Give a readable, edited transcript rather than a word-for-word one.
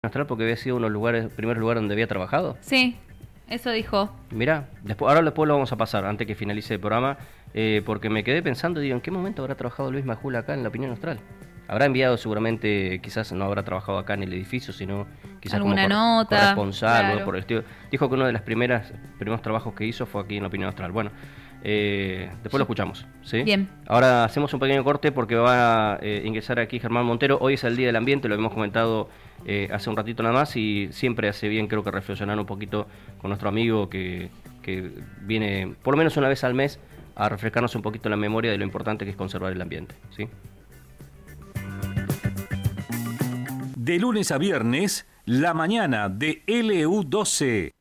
Austral porque había sido uno de los primeros lugares donde había trabajado. Sí, eso dijo. Mirá, ahora después lo vamos a pasar, antes que finalice el programa, porque me quedé pensando, digo, ¿en qué momento habrá trabajado Luis Majul acá en la Opinión Austral? Habrá enviado seguramente, quizás no habrá trabajado acá en el edificio, sino quizás alguna como nota, corresponsal, claro. ¿no? Por el estilo. Dijo que uno de los primeros trabajos que hizo fue aquí en la Opinión Austral. Bueno, después lo escuchamos, ¿sí? Bien. Ahora hacemos un pequeño corte porque va a ingresar aquí Germán Montero. Hoy es el Día del Ambiente, lo habíamos comentado hace un ratito nada más, y siempre hace bien, creo que reflexionar un poquito con nuestro amigo que viene por lo menos una vez al mes a refrescarnos un poquito la memoria de lo importante que es conservar el ambiente, ¿sí? De lunes a viernes, la mañana de LU12.